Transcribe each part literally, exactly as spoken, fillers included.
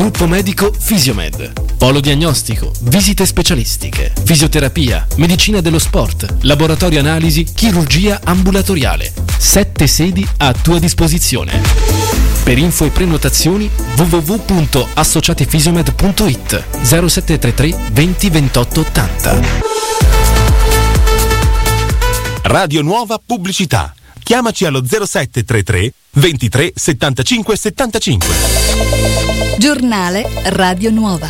Gruppo medico Fisiomed. Polo diagnostico, visite specialistiche, fisioterapia, medicina dello sport, laboratorio analisi, chirurgia ambulatoriale. Sette sedi a tua disposizione. Per info e prenotazioni w w w punto associatifisiomed punto i t zero sette tre tre venti ventotto ottanta. Radio Nuova Pubblicità. Chiamaci allo zero sette tre tre ventitré settantacinque settantacinque. Giornale Radio Nuova.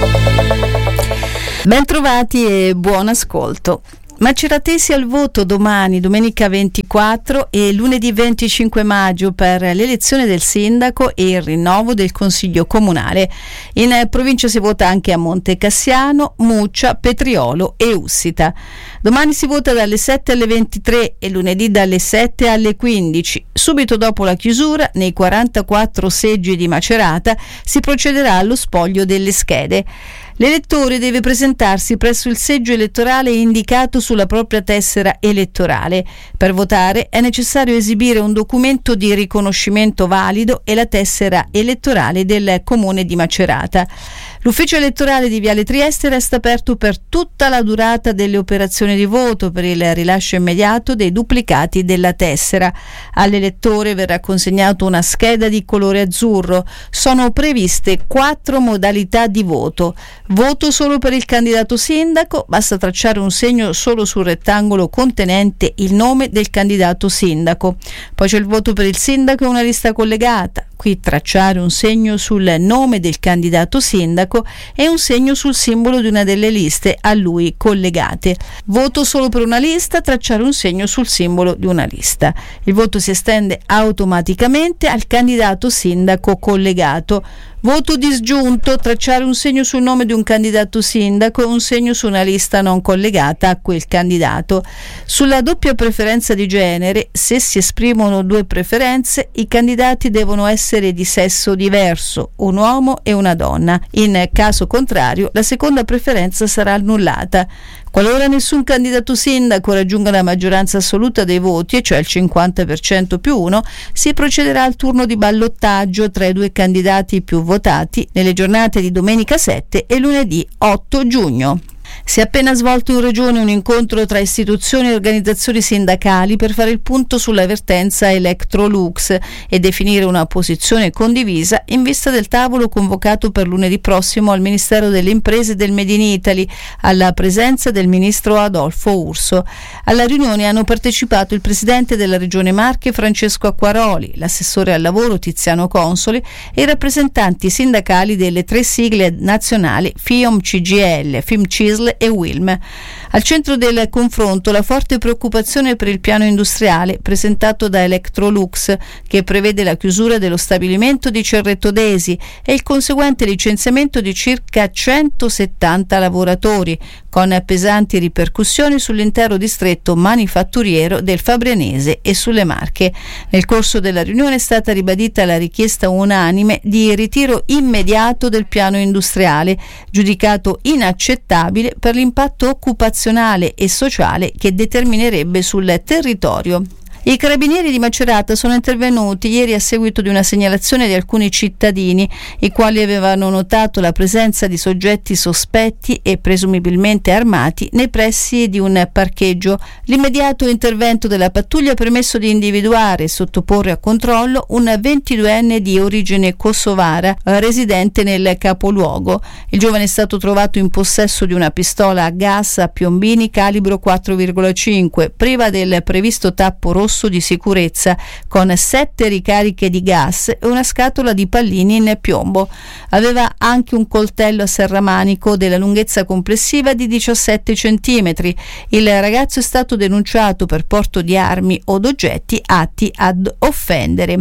Bentrovati e buon ascolto. Maceratesi al voto domani, domenica ventiquattro e lunedì venticinque maggio per l'elezione del sindaco e il rinnovo del consiglio comunale. In provincia si vota anche a Monte Cassiano, Muccia, Petriolo e Ussita. Domani si vota dalle sette alle ventitré e lunedì dalle sette alle quindici. Subito dopo la chiusura, nei quarantaquattro seggi di Macerata, si procederà allo spoglio delle schede. L'elettore deve presentarsi presso il seggio elettorale indicato sulla propria tessera elettorale. Per votare è necessario esibire un documento di riconoscimento valido e la tessera elettorale del comune di Macerata. L'ufficio elettorale di Viale Trieste resta aperto per tutta la durata delle operazioni di voto per il rilascio immediato dei duplicati della tessera. All'elettore verrà consegnato una scheda di colore azzurro. Sono previste quattro modalità di voto. Voto solo per il candidato sindaco, basta tracciare un segno solo sul rettangolo contenente il nome del candidato sindaco. Poi c'è il voto per il sindaco e una lista collegata. Qui tracciare un segno sul nome del candidato sindaco e un segno sul simbolo di una delle liste a lui collegate. Voto solo per una lista, tracciare un segno sul simbolo di una lista. Il voto si estende automaticamente al candidato sindaco collegato. Voto disgiunto, tracciare un segno sul nome di un candidato sindaco e un segno su una lista non collegata a quel candidato. Sulla doppia preferenza di genere, se si esprimono due preferenze, i candidati devono essere di sesso diverso, un uomo e una donna. In caso contrario, la seconda preferenza sarà annullata. Qualora nessun candidato sindaco raggiunga la maggioranza assoluta dei voti, e cioè il cinquanta per cento più uno, si procederà al turno di ballottaggio tra i due candidati più votati nelle giornate di domenica sette e lunedì otto giugno. Si è appena svolto in Regione un incontro tra istituzioni e organizzazioni sindacali per fare il punto sulla vertenza Electrolux e definire una posizione condivisa in vista del tavolo convocato per lunedì prossimo al Ministero delle Imprese e del Made in Italy, alla presenza del ministro Adolfo Urso. Alla riunione hanno partecipato il presidente della Regione Marche Francesco Acquaroli, l'assessore al lavoro Tiziano Consoli e i rappresentanti sindacali delle tre sigle nazionali FIOM C G I L, FIMCISL e Wilm. Al centro del confronto la forte preoccupazione per il piano industriale presentato da Electrolux, che prevede la chiusura dello stabilimento di Cerreto d'Esi e il conseguente licenziamento di circa centosettanta lavoratori, con pesanti ripercussioni sull'intero distretto manifatturiero del Fabrianese e sulle Marche. Nel corso della riunione è stata ribadita la richiesta unanime di ritiro immediato del piano industriale, giudicato inaccettabile per l'impatto occupazionale e sociale che determinerebbe sul territorio. I carabinieri di Macerata sono intervenuti ieri a seguito di una segnalazione di alcuni cittadini, i quali avevano notato la presenza di soggetti sospetti e presumibilmente armati nei pressi di un parcheggio. L'immediato intervento della pattuglia ha permesso di individuare e sottoporre a controllo un ventiduenne di origine kosovara residente nel capoluogo. Il giovane è stato trovato in possesso di una pistola a gas a piombini calibro quattro virgola cinque, priva del previsto tappo rosso di sicurezza, con sette ricariche di gas e una scatola di pallini in piombo. Aveva anche un coltello a serramanico della lunghezza complessiva di diciassette centimetri. Il ragazzo è stato denunciato per porto di armi o oggetti atti ad offendere.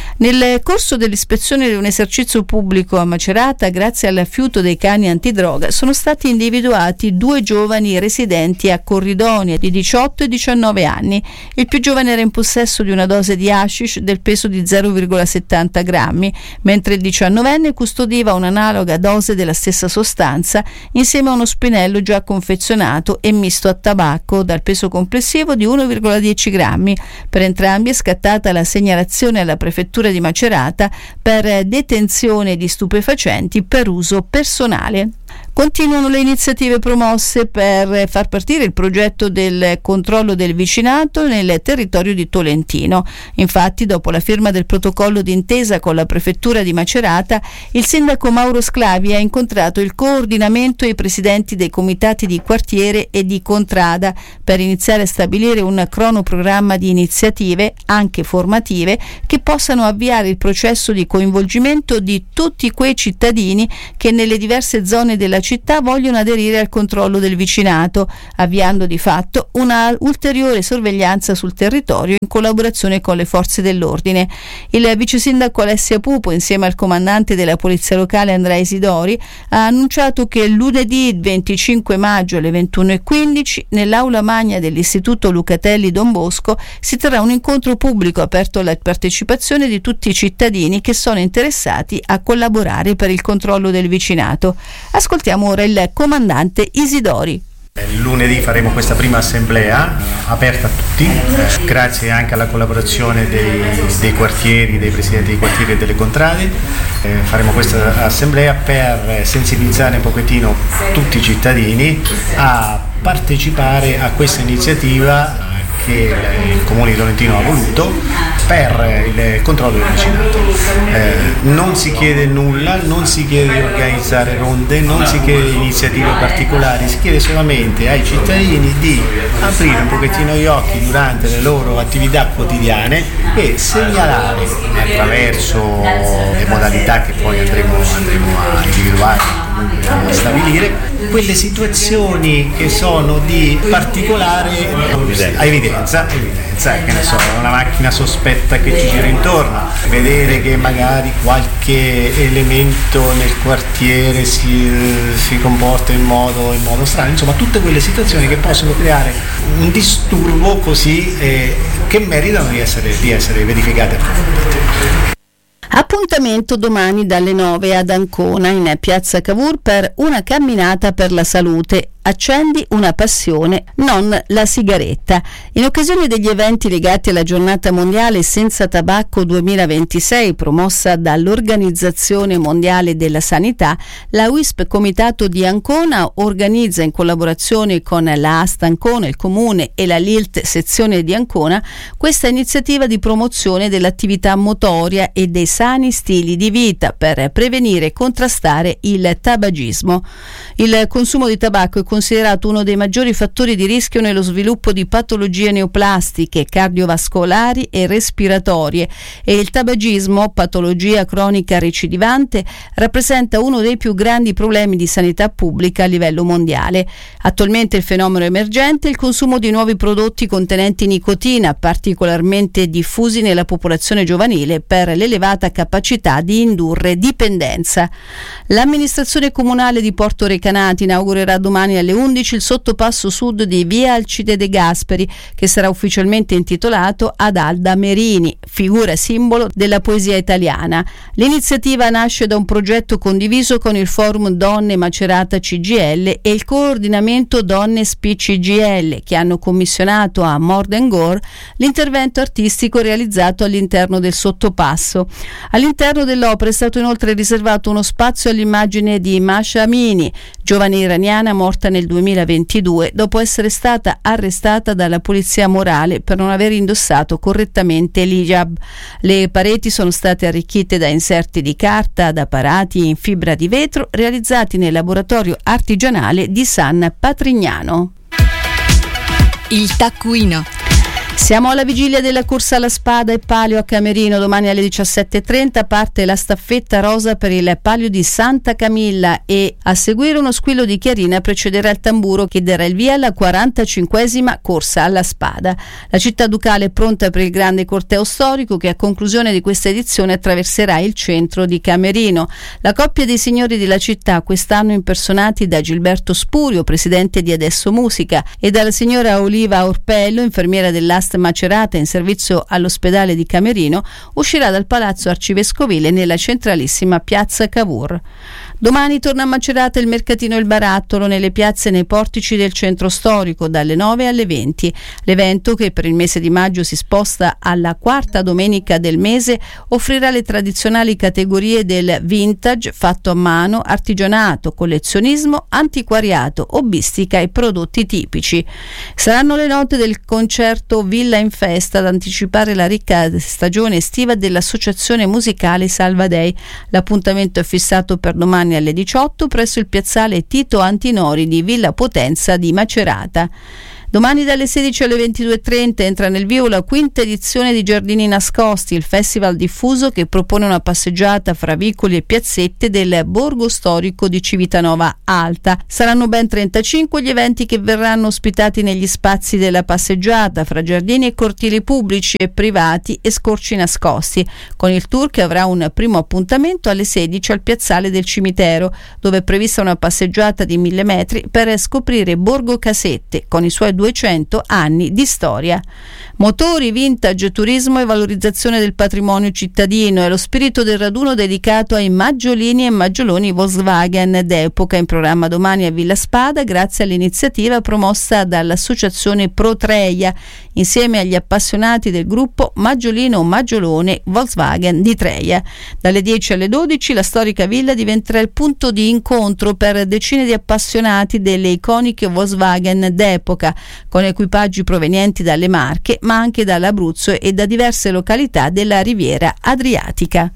Nel corso dell'ispezione di un esercizio pubblico a Macerata, grazie all'affiuto dei cani antidroga, sono stati individuati due giovani residenti a Corridonia di diciotto e diciannove anni. Il più giovane era in possesso di una dose di hashish del peso di zero virgola settanta grammi, mentre il diciannovenne custodiva un'analoga dose della stessa sostanza insieme a uno spinello già confezionato e misto a tabacco dal peso complessivo di uno virgola dieci grammi. Per entrambi è scattata la segnalazione alla prefettura di Macerata per detenzione di stupefacenti per uso personale. Continuano le iniziative promosse per far partire il progetto del controllo del vicinato nel territorio di Tolentino. Infatti, dopo la firma del protocollo d'intesa con la prefettura di Macerata, il sindaco Mauro Sclavi ha incontrato il coordinamento e i presidenti dei comitati di quartiere e di contrada per iniziare a stabilire un cronoprogramma di iniziative, anche formative, che possano avviare il processo di coinvolgimento di tutti quei cittadini che nelle diverse zone della città vogliono aderire al controllo del vicinato, avviando di fatto una ulteriore sorveglianza sul territorio in collaborazione con le forze dell'ordine. Il vice sindaco Alessia Pupo, insieme al comandante della polizia locale Andrea Isidori, ha annunciato che lunedì venticinque maggio alle ventuno e quindici nell'aula magna dell'istituto Lucatelli Don Bosco si terrà un incontro pubblico aperto alla partecipazione di tutti i cittadini che sono interessati a collaborare per il controllo del vicinato. Ascoltiamo ora il comandante Isidori. Lunedì faremo questa prima assemblea aperta a tutti, eh, grazie anche alla collaborazione dei, dei quartieri, dei presidenti dei quartieri e delle contrade. Eh, faremo questa assemblea per sensibilizzare un pochettino tutti i cittadini a partecipare a questa iniziativa che il Comune di Tolentino ha voluto per il controllo del vicinato. Eh, non si chiede nulla, non si chiede di organizzare ronde, non si chiede iniziative particolari, si chiede solamente ai cittadini di aprire un pochettino gli occhi durante le loro attività quotidiane e segnalare attraverso le modalità che poi andremo, andremo a individuare, a stabilire, quelle situazioni che sono di particolare evidenza, evidenza, che ne so, una macchina sospetta che ci gira intorno, vedere che magari qualche elemento nel quartiere si, si comporta in modo, in modo strano, insomma tutte quelle situazioni che possono creare un disturbo così eh, che meritano di essere, di essere verificate e approfondite. Appuntamento domani dalle nove ad Ancona in piazza Cavour per una camminata per la salute. Accendi una passione, non la sigaretta. In occasione degli eventi legati alla giornata mondiale senza tabacco duemilaventisei promossa dall'Organizzazione Mondiale della Sanità, la U I S P Comitato di Ancona organizza in collaborazione con la Asta Ancona, il Comune e la L I L T sezione di Ancona questa iniziativa di promozione dell'attività motoria e dei sani stili di vita per prevenire e contrastare il tabagismo. Il consumo di tabacco è considerato uno dei maggiori fattori di rischio nello sviluppo di patologie neoplastiche, cardiovascolari e respiratorie e il tabagismo, patologia cronica recidivante, rappresenta uno dei più grandi problemi di sanità pubblica a livello mondiale. Attualmente il fenomeno emergente è il consumo di nuovi prodotti contenenti nicotina, particolarmente diffusi nella popolazione giovanile per l'elevata capacità di indurre dipendenza. L'amministrazione comunale di Porto Recanati inaugurerà domani alle undici il sottopasso sud di via Alcide De Gasperi, che sarà ufficialmente intitolato ad Alda Merini, figura simbolo della poesia italiana. L'iniziativa nasce da un progetto condiviso con il Forum Donne Macerata C G I L e il coordinamento Donne S P C G I L, che hanno commissionato a More Than Gore l'intervento artistico realizzato all'interno del sottopasso. All'interno dell'opera è stato inoltre riservato uno spazio all'immagine di Masha Amini, giovane iraniana morta nel duemilaventidue dopo essere stata arrestata dalla polizia morale per non aver indossato correttamente l'hijab. Le pareti sono state arricchite da inserti di carta, da apparati in fibra di vetro realizzati nel laboratorio artigianale di San Patrignano. Il taccuino. Siamo alla vigilia della corsa alla spada e palio a Camerino. Domani alle diciassette e trenta parte la staffetta rosa per il palio di Santa Camilla e a seguire uno squillo di chiarina precederà il tamburo che darà il via alla quarantacinquesima corsa alla spada. La città ducale è pronta per il grande corteo storico che a conclusione di questa edizione attraverserà il centro di Camerino. La coppia dei signori della città, quest'anno impersonati da Gilberto Spurio, presidente di Adesso Musica, e dalla signora Oliva Orpello, infermiera dell'Asta Trust Macerata in servizio all'ospedale di Camerino uscirà dal Palazzo Arcivescovile nella centralissima piazza Cavour. Domani torna a Macerata il mercatino Il Barattolo nelle piazze e nei portici del centro storico dalle nove alle venti. L'evento, che per il mese di maggio si sposta alla quarta domenica del mese, offrirà le tradizionali categorie del vintage, fatto a mano, artigianato, collezionismo, antiquariato, hobbistica e prodotti tipici. Saranno le note del concerto Villa in Festa ad anticipare la ricca stagione estiva dell'associazione musicale Salva Dei. L'appuntamento è fissato per domani alle diciotto presso il piazzale Tito Antinori di Villa Potenza di Macerata. Domani dalle sedici alle ventidue e trenta entra nel vivo la quinta edizione di Giardini Nascosti, il festival diffuso che propone una passeggiata fra vicoli e piazzette del borgo storico di Civitanova Alta. Saranno ben trentacinque gli eventi che verranno ospitati negli spazi della passeggiata, fra giardini e cortili pubblici e privati e scorci nascosti, con il tour che avrà un primo appuntamento alle sedici al piazzale del cimitero, dove è prevista una passeggiata di mille metri per scoprire Borgo Casette, con i suoi duecento anni di storia. Motori, vintage, turismo e valorizzazione del patrimonio cittadino è lo spirito del raduno dedicato ai maggiolini e maggioloni Volkswagen d'epoca, in programma domani a Villa Spada grazie all'iniziativa promossa dall'associazione Protreia insieme agli appassionati del gruppo Maggiolino Maggiolone Volkswagen di Treia. Dalle dieci alle dodici la storica villa diventerà il punto di incontro per decine di appassionati delle iconiche Volkswagen d'epoca, con equipaggi provenienti dalle Marche ma anche dall'Abruzzo e da diverse località della Riviera Adriatica.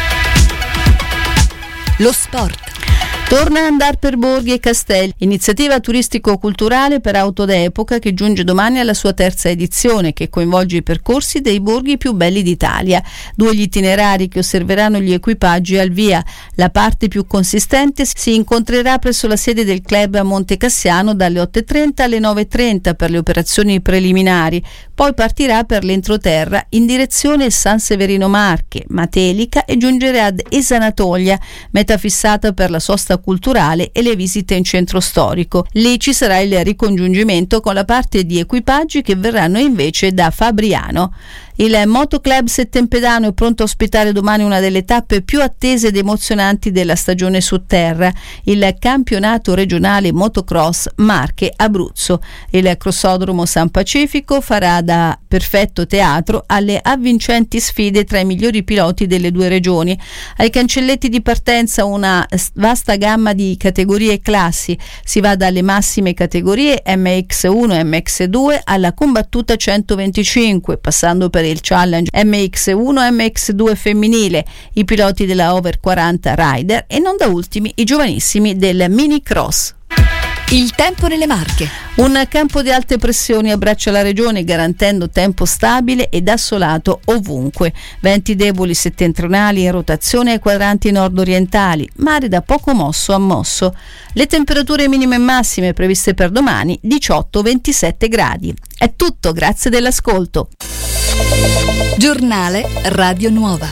Lo sport. Torna Andar per Borghi e Castelli, iniziativa turistico-culturale per auto d'epoca che giunge domani alla sua terza edizione, che coinvolge i percorsi dei borghi più belli d'Italia. Due gli itinerari che osserveranno gli equipaggi al via. La parte più consistente si incontrerà presso la sede del club a Monte Cassiano dalle otto e trenta alle nove e trenta per le operazioni preliminari. Poi partirà per l'entroterra in direzione San Severino Marche, Matelica e giungerà ad Esanatolia, meta fissata per la sosta culturale e le visite in centro storico. Lì ci sarà il ricongiungimento con la parte di equipaggi che verranno invece da Fabriano. Il Motoclub Settempedano è pronto a ospitare domani una delle tappe più attese ed emozionanti della stagione su terra, il campionato regionale motocross Marche-Abruzzo. Il crossodromo San Pacifico farà da perfetto teatro alle avvincenti sfide tra i migliori piloti delle due regioni. Ai cancelletti di partenza una vasta gamma di categorie e classi, si va dalle massime categorie M X uno e M X due alla combattuta centoventicinque, passando per il Challenge M X uno e M X due femminile, i piloti della Over quaranta Rider e non da ultimi i giovanissimi del Mini Cross. Il tempo nelle Marche. Un campo di alte pressioni abbraccia la regione garantendo tempo stabile ed assolato ovunque. Venti deboli settentrionali in rotazione ai quadranti nord-orientali, mare da poco mosso a mosso. Le temperature minime e massime previste per domani diciotto ventisette gradi. È tutto, grazie dell'ascolto. Giornale Radio Nuova.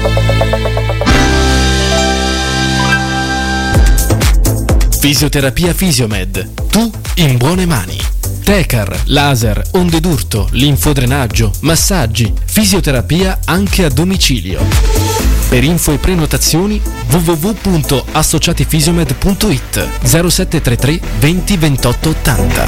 Fisioterapia Fisiomed. Tu in buone mani. Tecar, laser, onde d'urto, linfodrenaggio, massaggi, fisioterapia anche a domicilio. Per info e prenotazioni w w w punto associatifisiomed punto i t zero sette tre tre venti ventotto ottanta.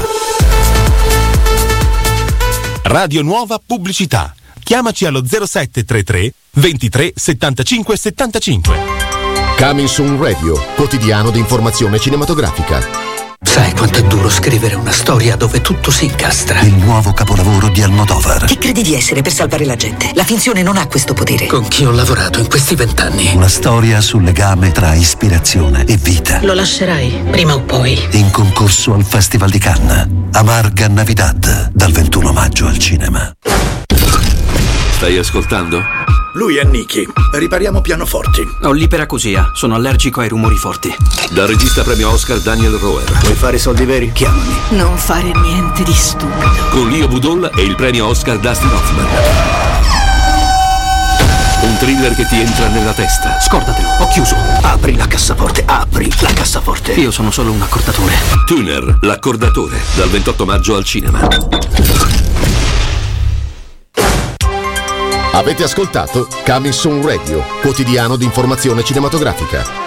Radio Nuova Pubblicità. Chiamaci allo zero sette tre tre ventitré settantacinque settantacinque. Coming Soon Radio, quotidiano di informazione cinematografica. Sai quanto è duro scrivere una storia dove tutto si incastra? Il nuovo capolavoro di Almodovar. Chi credi di essere per salvare la gente? La finzione non ha questo potere. Con chi ho lavorato in questi vent'anni? Una storia sul legame tra ispirazione e vita. Lo lascerai, prima o poi. In concorso al Festival di Cannes. Amarga Navidad, dal ventuno maggio al cinema. Stai ascoltando? Lui è Nicky. Ripariamo pianoforti. Ho l'iperacusia. Sono allergico ai rumori forti. Dal regista premio Oscar Daniel Roher. Vuoi fare soldi veri? Chiamami. Non fare niente di stupido. Con Leo Budol e il premio Oscar Dustin Hoffman. Un thriller che ti entra nella testa. Scordatelo, ho chiuso. Apri la cassaforte, apri la cassaforte. Io sono solo un accordatore. Tuner, l'accordatore. Dal ventotto maggio al cinema. Avete ascoltato Coming Soon Radio, quotidiano di informazione cinematografica.